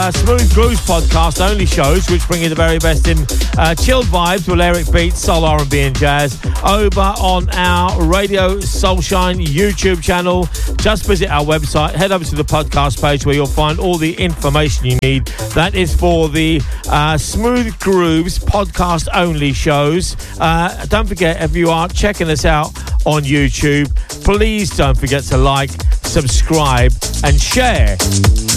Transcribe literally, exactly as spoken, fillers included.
Uh, Smooth Grooves podcast only shows which bring you the very best in uh, chilled vibes with lyric beats, soul, R and B and jazz over on our Radio Soulshine YouTube channel. Just visit our website, head over to the podcast page where you'll find all the information you need. That is for the uh, Smooth Grooves podcast only shows. Uh, don't forget, if you are checking us out on YouTube, please don't forget to like, subscribe and share.